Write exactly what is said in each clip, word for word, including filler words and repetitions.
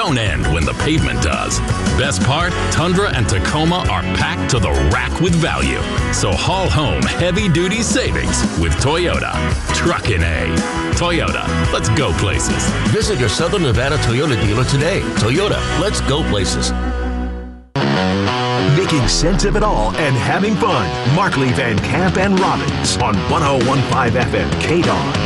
don't end when the pavement does. Best part, Tundra and Tacoma are packed to the rack with value. So haul home heavy-duty savings with Toyota. Truckin' A. Toyota, let's go places. Visit your Southern Nevada Toyota dealer today. Toyota, let's go places. Making sense of it all and having fun. Markley, Van Camp, and Robbins on one oh one point five F M K D O N.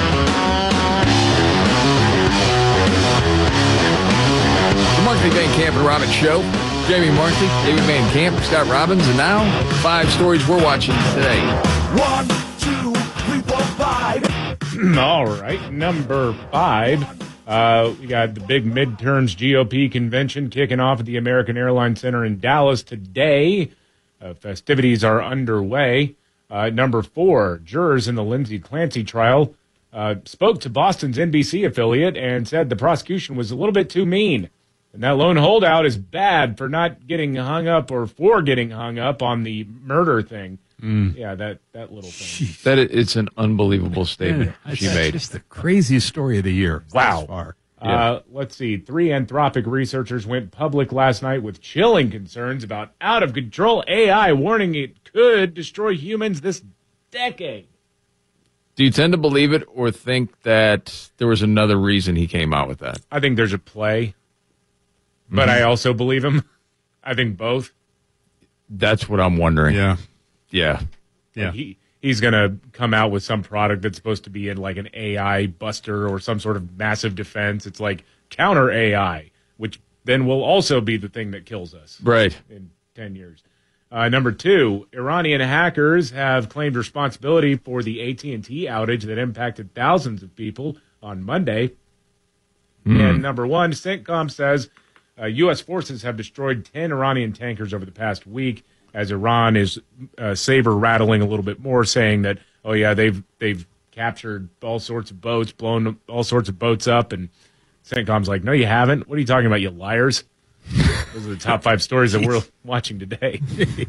The Markley, Van Camp, and Robbins Show. Jamie Markley, David Van Camp, Scott Robbins, and now five stories we're watching today. One, two, three, four, five. All right, number five. Uh, we got the big midterms G O P convention kicking off at the American Airlines Center in Dallas today. Uh, festivities are underway. Uh, number four, jurors in the Lindsay Clancy trial uh, spoke to Boston's N B C affiliate and said the prosecution was a little bit too mean. And that lone holdout is bad for not getting hung up or for getting hung up on the murder thing. Mm. Yeah, that, that little thing. Jeez. That it's an unbelievable statement yeah, she made. It's just the craziest story of the year. Wow. Thus far. Uh, yeah. Let's see. Three Anthropic researchers went public last night with chilling concerns about out-of-control A I, warning it could destroy humans this decade. Do you tend to believe it or think that there was another reason he came out with that? I think there's a play, but mm-hmm. I also believe him. I think both. That's what I'm wondering. Yeah. Yeah. Yeah. Like he, he's going to come out with some product that's supposed to be in like an A I buster or some sort of massive defense. It's like counter A I, which then will also be the thing that kills us. Right. In ten years. Uh, number two, Iranian hackers have claimed responsibility for the A T and T outage that impacted thousands of people on Monday. Mm. And number one, CENTCOM says uh, U S forces have destroyed ten Iranian tankers over the past week, as Iran is uh, saber rattling a little bit more, saying that, oh yeah, they've they've captured all sorts of boats, blown all sorts of boats up, and CENTCOM's like, no, you haven't. What are you talking about, you liars? Those are the top five stories that we're watching today.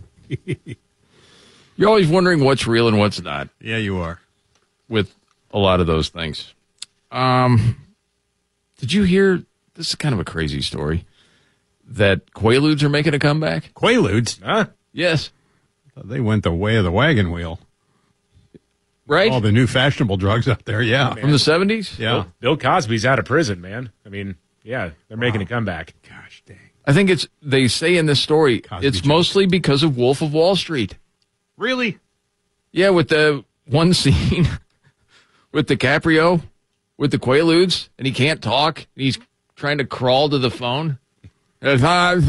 You're always wondering what's real and what's not. Yeah, you are. With a lot of those things. Um, did you hear, this is kind of a crazy story, that Quaaludes are making a comeback? Quaaludes? Huh? Yes. They went the way of the wagon wheel. Right? All the new fashionable drugs out there, yeah. From the seventies? Yeah. Bill, Bill Cosby's out of prison, man. I mean, yeah, they're making Wow. a comeback. Gosh dang. I think it's, they say in this story, Cosby it's Jones. mostly because of Wolf of Wall Street. Really? Yeah, with the one scene with DiCaprio, with the Quaaludes, and he can't talk. And he's trying to crawl to the phone. And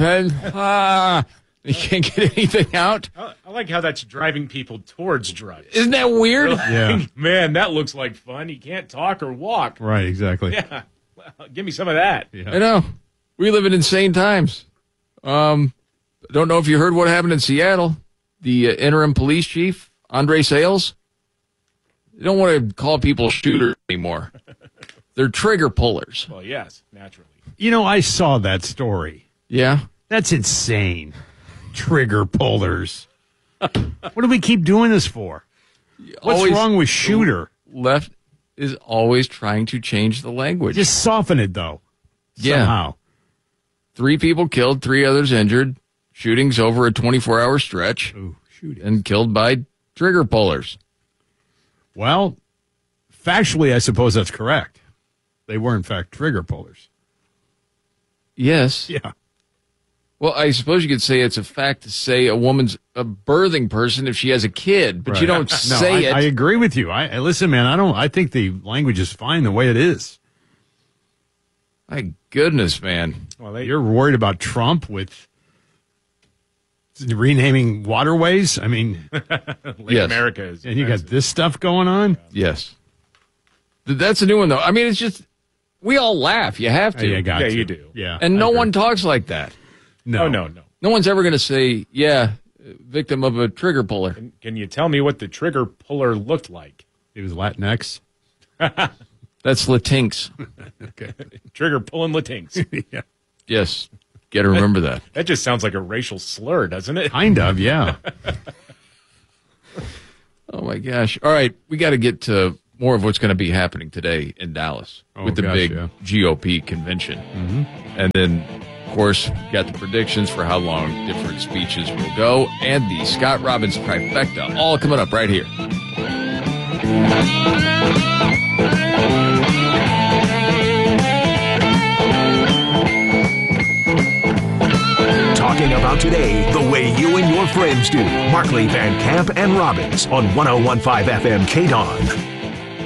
he can't get anything out. I, I like how that's driving people towards drugs. Isn't that weird? Yeah. Man, that looks like fun. He can't talk or walk. Right, exactly. Yeah. Well, give me some of that. Yeah. I know. We live in insane times. Um, don't know if you heard what happened in Seattle. The uh, interim police chief, Andre Sales, they don't want to call people shooters anymore. They're trigger pullers. Well, yes, naturally. You know, I saw that story. Yeah? That's insane. Trigger pullers. What do we keep doing this for? What's Always- wrong with shooter? Left is always trying to change the language. Just soften it, though. Yeah. Somehow. Three people killed, three others injured. Shootings over a twenty-four hour stretch. Ooh, shooting. And killed by trigger pullers. Well, factually, I suppose that's correct. They were, in fact, trigger pullers. Yes. Yeah. Well, I suppose you could say it's a fact to say a woman's a birthing person if she has a kid, but Right. you don't no, say I, it. I agree with you. I, I listen, man. I don't. I think the language is fine the way it is. My goodness, man. Well, they, You're worried about Trump with renaming waterways. I mean, Lake Yes. America is. and you got this stuff going on. Yes. Th- That's a new one, though. I mean, it's just, we all laugh. You have to. Yeah, you got Yeah, to. you do. Yeah, and I no agree. one talks like that. No, Oh, no, no. No one's ever going to say, yeah, victim of a trigger puller. Can, can you tell me what the trigger puller looked like? He was Latinx. That's Latinx. Okay. Trigger pulling Latinx. Yeah. Yes. Got to remember that. That just sounds like a racial slur, doesn't it? Kind of. Yeah. Oh, my gosh. All right. We got to get to more of what's going to be happening today in Dallas Oh, with the gosh, big yeah. G O P convention. Mm-hmm. And then, of course, got the predictions for how long different speeches will go and the Scott Robbins trifecta, all coming up right here. Talking about today the way you and your friends do. Markley, Van Camp, and Robbins on one oh one point five F M K D O N.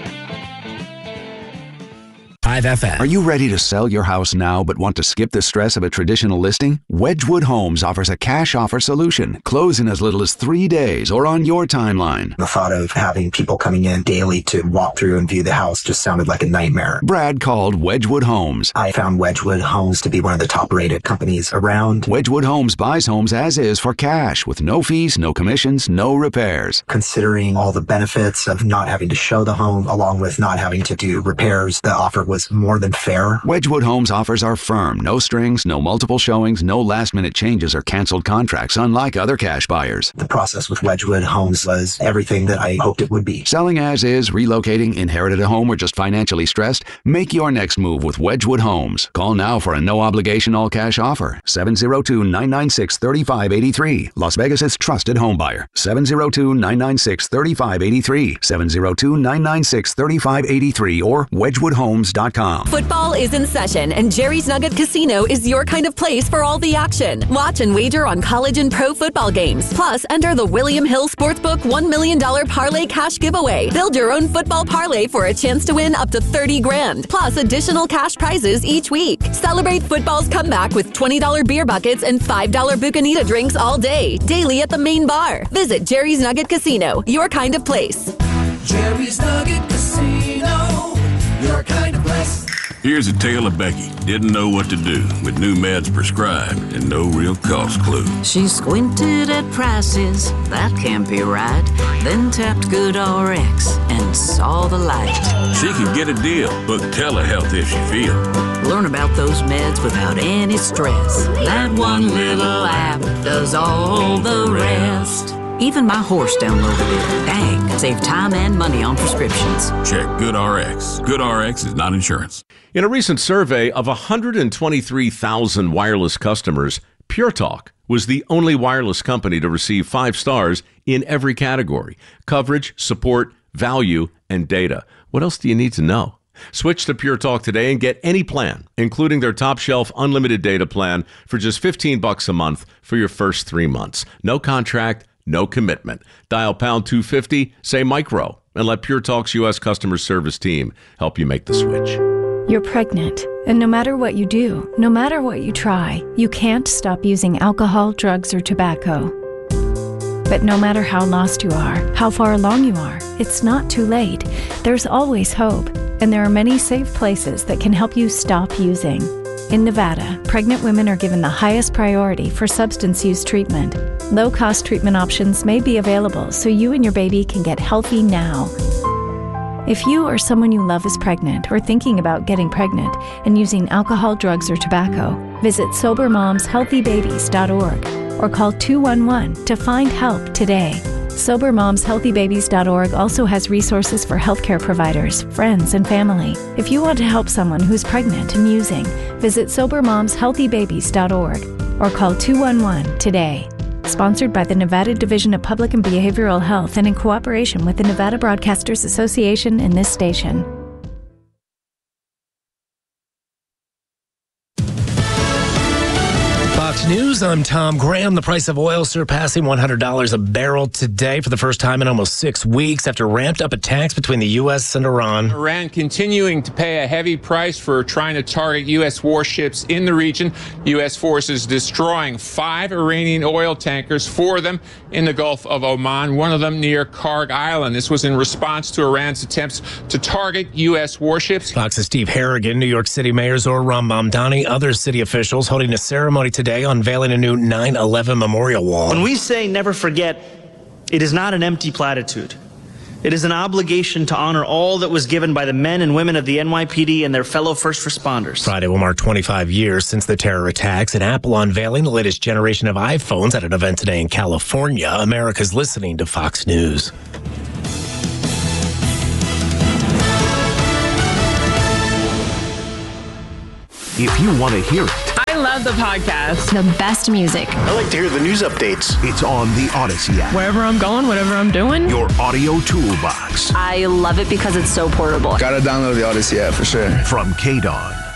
five F M. Are you ready to sell your house now but want to skip the stress of a traditional listing? Wedgwood Homes offers a cash offer solution. Close in as little as three days or on your timeline. The thought of having people coming in daily to walk through and view the house just sounded like a nightmare. Brad called Wedgwood Homes. I found Wedgwood Homes to be one of the top-rated companies around. Wedgwood Homes buys homes as is for cash with no fees, no commissions, no repairs. Considering all the benefits of not having to show the home along with not having to do repairs, the offer was more than fair. Wedgwood Homes offers are firm, no strings, no multiple showings, no last-minute changes or canceled contracts, unlike other cash buyers. The process with Wedgwood Homes was everything that I hoped it would be. Selling as is, relocating, inherited a home, or just financially stressed? Make your next move with Wedgwood Homes. Call now for a no-obligation all-cash offer. seven oh two, nine nine six, three five eight three. Las Vegas' trusted home buyer. seven oh two, nine nine six, three five eight three. seven oh two, nine nine six, three five eight three or wedgwood homes dot com. Football is in session, and Jerry's Nugget Casino is your kind of place for all the action. Watch and wager on college and pro football games. Plus, enter the William Hill Sportsbook one million dollars Parlay Cash Giveaway. Build your own football parlay for a chance to win up to thirty grand, plus additional cash prizes each week. Celebrate football's comeback with twenty dollars beer buckets and five dollars Bucanita drinks all day, daily at the main bar. Visit Jerry's Nugget Casino, your kind of place. Jerry's Nugget Casino, your kind of place. Here's a tale of Becky. Didn't know what to do with new meds prescribed and no real cost clue. She squinted at prices, that can't be right. Then tapped Good R X and saw the light. She could get a deal, book telehealth if she feel. Learn about those meds without any stress. That one little app does all the rest. Even my horse downloaded it. Dang, save time and money on prescriptions. Check GoodRx. GoodRx is not insurance. In a recent survey of one hundred twenty-three thousand wireless customers, Pure Talk was the only wireless company to receive five stars in every category: coverage, support, value, and data. What else do you need to know? Switch to Pure Talk today and get any plan, including their top shelf unlimited data plan for just fifteen bucks a month for your first three months. No contract, no commitment. Dial pound two fifty, say micro, and let Pure Talk's U S customer service team help you make the switch. You're pregnant, and no matter what you do, no matter what you try, you can't stop using alcohol, drugs, or tobacco. But no matter how lost you are, how far along you are, it's not too late. There's always hope, and there are many safe places that can help you stop using. In Nevada, pregnant women are given the highest priority for substance use treatment. Low-cost treatment options may be available so you and your baby can get healthy now. If you or someone you love is pregnant or thinking about getting pregnant and using alcohol, drugs, or tobacco, visit sober moms healthy babies dot org or call two one one to find help today. sober moms healthy babies dot org also has resources for healthcare providers, friends, and family. If you want to help someone who's pregnant and using, visit sober moms healthy babies dot org or call two one one today. Sponsored by the Nevada Division of Public and Behavioral Health and in cooperation with the Nevada Broadcasters Association and this station. Fox News, I'm Tom Graham. The price of oil surpassing one hundred dollars a barrel today for the first time in almost six weeks after ramped up attacks between the U S and Iran. Iran continuing to pay a heavy price for trying to target U S warships in the region. U S forces destroying five Iranian oil tankers, four of them in the Gulf of Oman, one of them near Karg Island. This was in response to Iran's attempts to target U S warships. Fox's Steve Harrigan, New York City Mayor Zohran Mamdani, other city officials holding a ceremony today unveiling a new nine eleven memorial wall. When we say never forget, it is not an empty platitude. It is an obligation to honor all that was given by the men and women of the N Y P D and their fellow first responders. Friday will mark twenty-five years since the terror attacks, and Apple unveiling the latest generation of iPhones at an event today in California. America's listening to Fox News. if you want to hear it. I love the podcast. The best music. I like to hear the news updates. It's on the Odyssey app. Wherever I'm going, whatever I'm doing. Your audio toolbox. I love it because it's so portable. Gotta download the Odyssey app for sure. From K D O N.